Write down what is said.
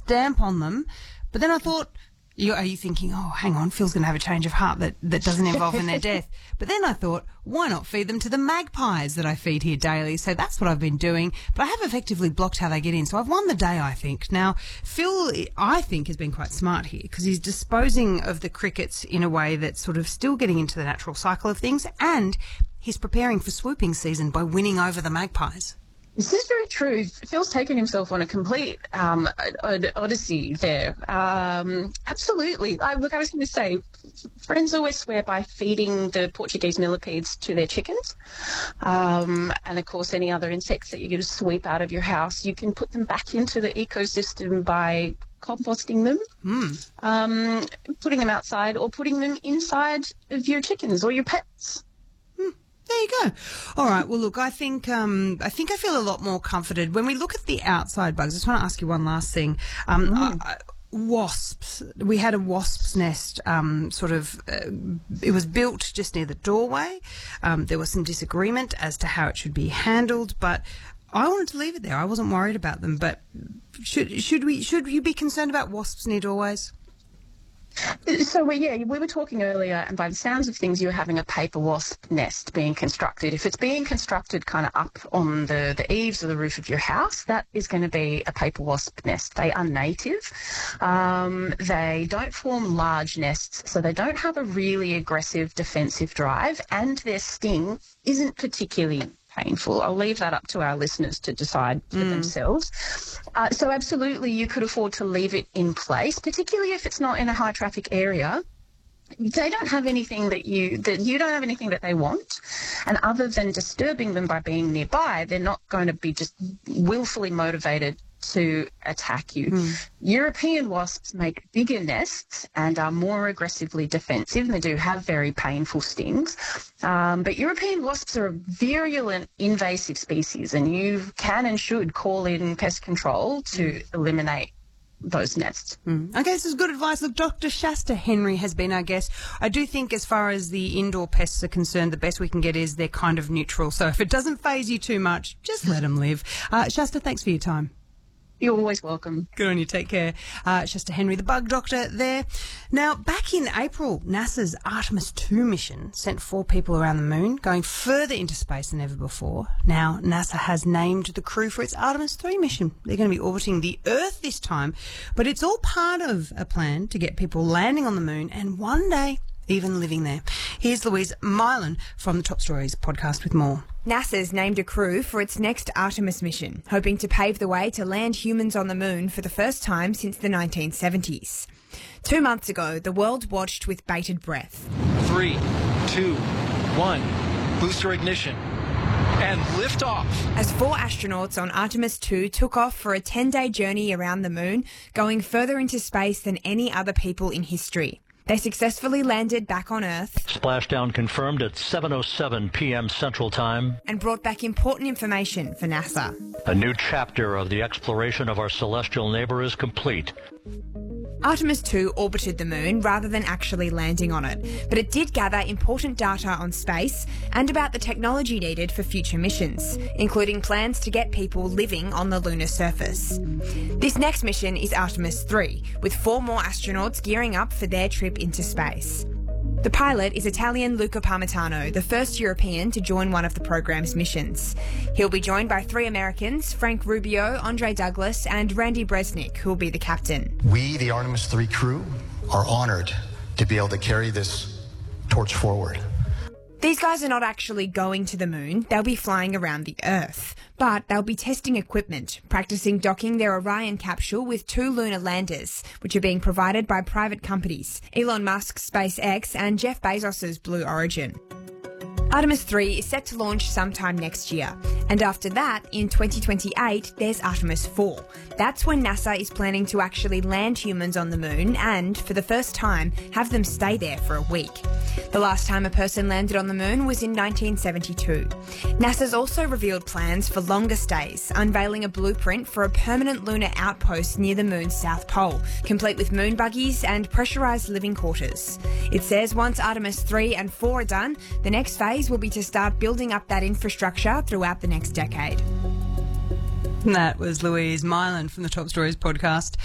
stamp on them. But then I thought, are you thinking, oh, hang on, Phil's going to have a change of heart that doesn't involve in their death? But then I thought, why not feed them to the magpies that I feed here daily? So that's what I've been doing. But I have effectively blocked how they get in. So I've won the day, I think. Now, Phil, I think, has been quite smart here because he's disposing of the crickets in a way that's sort of still getting into the natural cycle of things, and he's preparing for swooping season by winning over the magpies. This is very true. Phil's taken himself on a complete odyssey there. Absolutely. I was going to say, friends always swear by feeding the Portuguese millipedes to their chickens. And, of course, any other insects that you're going to sweep out of your house, you can put them back into the ecosystem by composting them, putting them outside, or putting them inside of your chickens or your pets. There you go. All right. Well, look, I think I feel a lot more comforted when we look at the outside bugs. I just want to ask you one last thing. Wasps. We had a wasp's nest. It was built just near the doorway. There was some disagreement as to how it should be handled, but I wanted to leave it there. I wasn't worried about them. But should you be concerned about wasps near doorways? So, we were talking earlier, and by the sounds of things, you were having a paper wasp nest being constructed. If it's being constructed kind of up on the eaves or the roof of your house, that is going to be a paper wasp nest. They are native. They don't form large nests, so they don't have a really aggressive defensive drive, and their sting isn't particularly painful. I'll leave that up to our listeners to decide for themselves. So absolutely, you could afford to leave it in place, particularly if it's not in a high traffic area. They don't have anything that you don't have anything that they want, and other than disturbing them by being nearby, they're not going to be just willfully motivated to attack you. European wasps make bigger nests and are more aggressively defensive, and they do have very painful stings. But European wasps are a virulent invasive species, and you can and should call in pest control to eliminate those nests. Okay, this is good advice. Look, Dr. Shasta Henry has been our guest. I do think as far as the indoor pests are concerned, the best we can get is they're kind of neutral. So if it doesn't faze you too much, just let them live. Shasta, thanks for your time. You're always welcome. Good on you. Take care. Shasta Henry, the bug doctor there. Now, back in April, NASA's Artemis 2 mission sent 4 people around the moon, going further into space than ever before. Now, NASA has named the crew for its Artemis 3 mission. They're going to be orbiting the Earth this time, but it's all part of a plan to get people landing on the moon and one day even living there. Here's Louise Mylan from the Top Stories podcast with more. NASA's named a crew for its next Artemis mission, hoping to pave the way to land humans on the moon for the first time since the 1970s. 2 months ago, the world watched with bated breath. 3, 2, 1, booster ignition, and liftoff. As 4 astronauts on Artemis 2 took off for a 10-day journey around the moon, going further into space than any other people in history. They successfully landed back on Earth. Splashdown confirmed at 7:07 p.m. Central Time. And brought back important information for NASA. A new chapter of the exploration of our celestial neighbor is complete. Artemis 2 orbited the moon rather than actually landing on it, but it did gather important data on space and about the technology needed for future missions, including plans to get people living on the lunar surface. This next mission is Artemis 3, with 4 more astronauts gearing up for their trip into space. The pilot is Italian Luca Parmitano, the first European to join one of the programme's missions. He'll be joined by 3 Americans, Frank Rubio, Andre Douglas and Randy Bresnik, who'll be the captain. We, the Artemis 3 crew, are honoured to be able to carry this torch forward. These guys are not actually going to the moon, they'll be flying around the Earth. But they'll be testing equipment, practicing docking their Orion capsule with 2 lunar landers, which are being provided by private companies, Elon Musk's SpaceX and Jeff Bezos's Blue Origin. Artemis 3 is set to launch sometime next year, and after that, in 2028, there's Artemis 4. That's when NASA is planning to actually land humans on the moon and, for the first time, have them stay there for a week. The last time a person landed on the moon was in 1972. NASA's also revealed plans for longer stays, unveiling a blueprint for a permanent lunar outpost near the moon's south pole, complete with moon buggies and pressurised living quarters. It says once Artemis 3 and 4 are done, the next phase will be to start building up that infrastructure throughout the next decade. That was Louise Mylan from the Top Stories podcast.